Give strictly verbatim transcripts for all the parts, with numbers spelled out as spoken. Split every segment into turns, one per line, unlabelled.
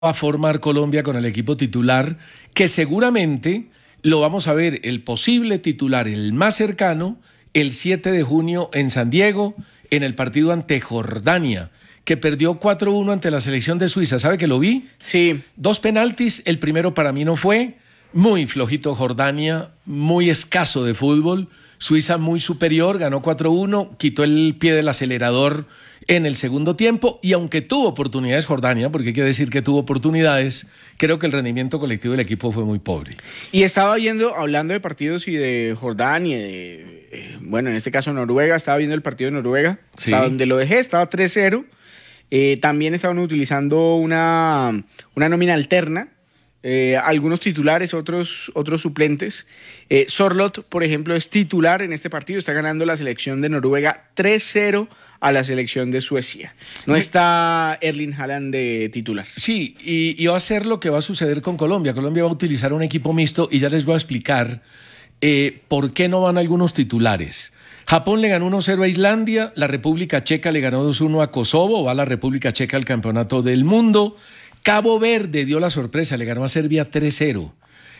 a formar Colombia con el equipo titular, que seguramente lo vamos a ver, el posible titular, el más cercano, el siete de junio en San Diego, en el partido ante Jordania, que perdió cuatro uno ante la selección de Suiza. ¿Sabe que lo vi?
Sí.
Dos penaltis, el primero para mí no fue, muy flojito Jordania, muy escaso de fútbol, Suiza muy superior, ganó cuatro uno, quitó el pie del acelerador en el segundo tiempo, y aunque tuvo oportunidades Jordania, porque hay que decir que tuvo oportunidades, creo que el rendimiento colectivo del equipo fue muy pobre.
Y estaba viendo, hablando de partidos y de Jordania, de, eh, bueno, en este caso Noruega, estaba viendo el partido de Noruega,
Sí.
hasta donde lo dejé, estaba tres cero. Eh, también estaban utilizando una, una nómina alterna, eh, algunos titulares, otros, otros suplentes. Eh, Sorloth, por ejemplo, es titular en este partido, está ganando la selección de Noruega tres cero a la selección de Suecia. No está Erling Haaland de titular.
Sí, y, y va a ser lo que va a suceder con Colombia. Colombia va a utilizar un equipo mixto y ya les voy a explicar eh, por qué no van algunos titulares. Japón le ganó uno cero a Islandia, la República Checa le ganó dos uno a Kosovo, va la República Checa al Campeonato del Mundo. Cabo Verde dio la sorpresa, le ganó a Serbia tres cero.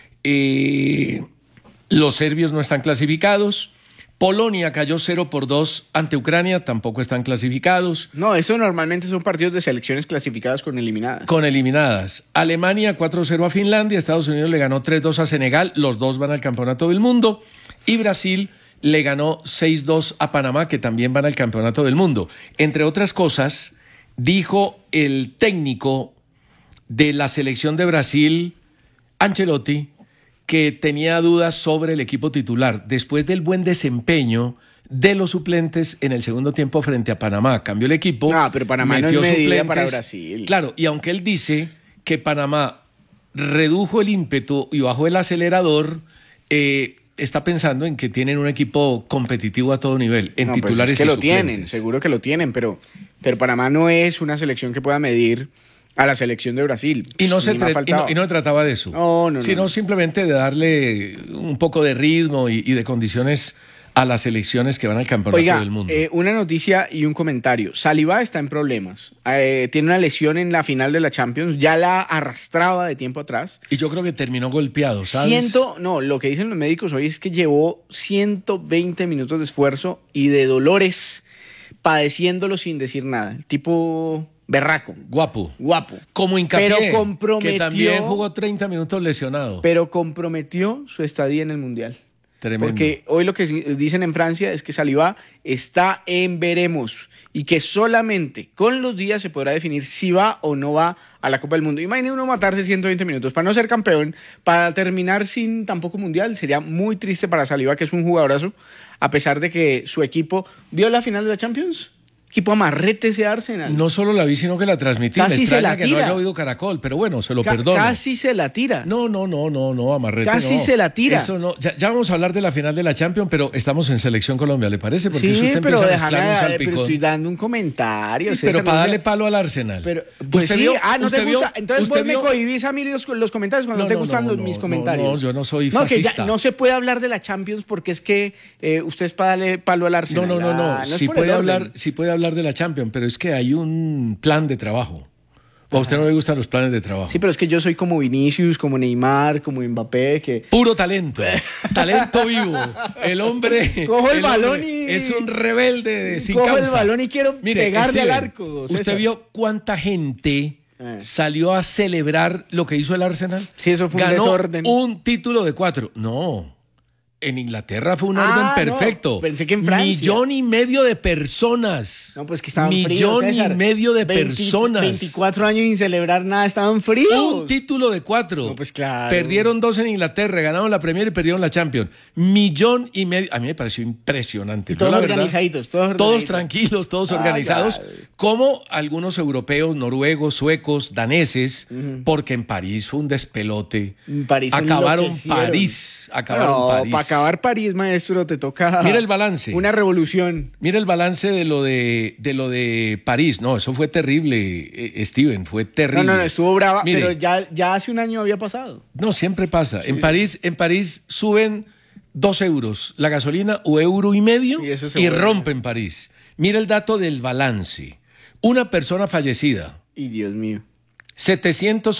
Eh, los serbios no están clasificados. Polonia cayó cero por dos ante Ucrania, tampoco están clasificados.
No, eso normalmente son partidos de selecciones clasificadas con eliminadas.
Con eliminadas. Alemania cuatro cero a Finlandia, Estados Unidos le ganó tres dos a Senegal, los dos van al Campeonato del Mundo, y Brasil le ganó seis dos a Panamá, que también van al Campeonato del Mundo. Entre otras cosas, dijo el técnico de la selección de Brasil, Ancelotti, que tenía dudas sobre el equipo titular después del buen desempeño de los suplentes en el segundo tiempo frente a Panamá. Cambió el equipo.
Ah, pero Panamá no es
metió
medida
suplentes.
para Brasil.
Claro, y aunque él dice que Panamá redujo el ímpetu y bajó el acelerador, eh, está pensando en que tienen un equipo competitivo a todo nivel, en
no, pues
titulares
es que
y
lo
suplentes.
tienen, seguro que lo tienen, pero, pero Panamá no es una selección que pueda medir a la selección de Brasil.
Y no, se
Ni más
tre- y, no,
faltaba.
y no trataba de eso,
No, no, no,
sino
no.
simplemente de darle un poco de ritmo y, y de condiciones a las selecciones que van al Campeonato
Oiga,
del Mundo.
eh, una noticia y un comentario. Saliba está en problemas. Eh, tiene una lesión en la final de la Champions. Ya la arrastraba de tiempo atrás.
Y yo creo que terminó golpeado, ¿sabes?
Ciento, no, lo que dicen los médicos hoy es que llevó ciento veinte minutos de esfuerzo y de dolores padeciéndolo sin decir nada. El tipo berraco.
Guapo.
Guapo.
Como Hincapié,
Pero comprometió,
que también jugó treinta minutos lesionado.
Pero comprometió su estadía en el Mundial.
Tremendo.
Porque hoy lo que dicen en Francia es que Saliba está en veremos y que solamente con los días se podrá definir si va o no va a la Copa del Mundo. Imagine uno matarse ciento veinte minutos para no ser campeón, para terminar sin tampoco Mundial. Sería muy triste para Saliba, que es un jugadorazo, a pesar de que su equipo vio la final de la Champions. Equipo amarrete ese Arsenal.
No solo la vi, sino que la transmití.
Casi
Me
se
extraña
la
que no
tira.
haya oído Caracol, pero bueno, se lo
Ca-
perdono.
Casi se la tira.
No, no, no, no, no, Amarrete
Casi
no.
se la tira.
Eso no. Ya, ya vamos a hablar de la final de la Champions, pero estamos en Selección Colombia, ¿le parece? Porque
Sí,
usted
pero
empieza a
déjame,
mezclar un
pero
salpicón.
estoy dando un comentario.
Sí,
César,
pero para
no
darle
sea-
palo al Arsenal.
Pero, pues
¿Usted
sí,
vio-
ah, no te
usted vio-
gusta. Entonces
usted
vos me
vio-
cohibís a mí los, los comentarios cuando
No,
no, te
no,
gustan
no,
los,
no,
mis
no,
comentarios.
no, yo no soy
No, que ya
fascista.
no se puede hablar de la Champions porque es que eh, usted es para darle palo al
No,
Arsenal.
no, no, no.
Ah, es
sí,
por el
puede
orden.
hablar, sí puede hablar de la Champions, pero es que hay un plan de trabajo. ¿O a usted no le gustan los planes de trabajo?
Sí, pero es que yo soy como Vinicius, como Neymar, como Mbappé, que...
Puro talento, talento vivo. El hombre,
Cojo el
hombre
balón y-
es un rebelde sin
Cojo el
causa.
balón y quiero pegarle
Steven,
al arco, César.
¿Usted vio cuánta gente
Eh.
salió a celebrar lo que hizo el Arsenal?
Sí, eso fue un
Ganó
desorden.
un título de cuatro. No. En Inglaterra fue un
Ah,
orden
no,
perfecto.
pensé que en Francia.
Millón y medio de personas.
No, pues que estaban
Millón
fríos, César.
y medio de
veinte
personas.
veinticuatro años sin celebrar nada, estaban fríos.
Un título de cuatro.
No, pues claro.
Perdieron dos en Inglaterra, ganaron la Premier y perdieron la Champions. Millón y medio. A mí me pareció impresionante.
Y todos
Yo, la verdad,
organizaditos, todos
Todos
organizaditos.
tranquilos, todos
Ay,
organizados.
ay.
Como algunos europeos, noruegos, suecos, daneses, porque en París fue un despelote.
En París
acabaron
enloquecieron.
París. Acabaron
no,
París.
para acabar París, maestro, te toca...
Mira el balance.
Una revolución.
Mira el balance de lo de, de lo de París. No, eso fue terrible, eh, Steven, fue terrible.
No, no, no, estuvo brava,
Mire,
pero ya, ya hace un año había pasado.
No, siempre pasa. en
sí.
París, en París suben dos euros la gasolina o euro y medio
Y
y,
eso se vuelve.
rompen París. Mira el dato del balance. Una persona fallecida,
Y Dios mío.
setecientos